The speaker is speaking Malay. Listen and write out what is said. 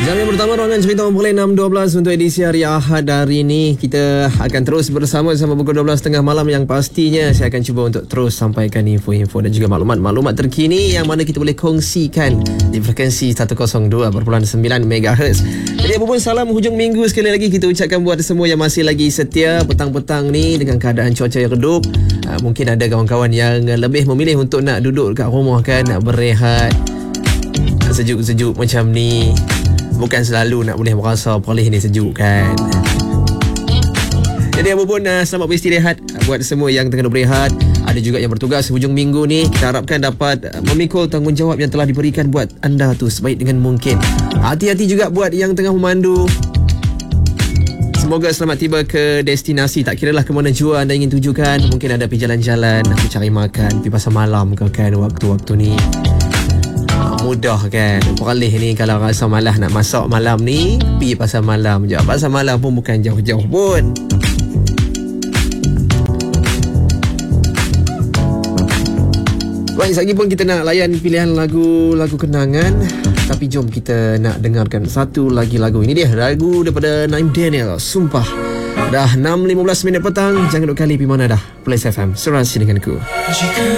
Jam yang pertama ruangan cerita boleh 6.12 untuk edisi hari Ahad hari ini. Kita akan terus bersama sampai pukul 12.30 malam, yang pastinya saya akan cuba untuk terus sampaikan info-info dan juga maklumat-maklumat terkini yang mana kita boleh kongsikan di frekuensi 102.9 MHz. Jadi apa pun, salam hujung minggu sekali lagi kita ucapkan buat semua yang masih lagi setia petang-petang ni dengan keadaan cuaca yang redup. Mungkin ada kawan-kawan yang lebih memilih untuk nak duduk kat rumah kan, nak berehat sejuk-sejuk macam ni. Bukan selalu nak boleh merasa perih ni sejuk kan. Jadi apa pun, selamat beristirahat buat semua yang tengah berehat. Ada juga yang bertugas hujung minggu ni. Kita harapkan dapat memikul tanggungjawab yang telah diberikan buat anda tu sebaik dengan mungkin. Hati-hati juga buat yang tengah memandu. Semoga selamat tiba ke destinasi. Tak kiralah ke mana jua anda ingin tujukan. Mungkin ada pergi jalan-jalan, pergi cari makan, pergi pasar malam ke kan waktu-waktu ni. Mudah kan. Peralih ni kalau rasa malas nak masak malam ni, pergi pasar malam je. Pasar malam pun bukan jauh-jauh pun. Baik, lagi pun kita nak layan pilihan lagu kenangan. Tapi jom kita nak dengarkan satu lagi lagu. Ini dia lagu daripada Naim Daniel, Sumpah. Dah 6.15 minit petang. Jangan duk kali pergi mana dah. Plus FM, serasi denganku.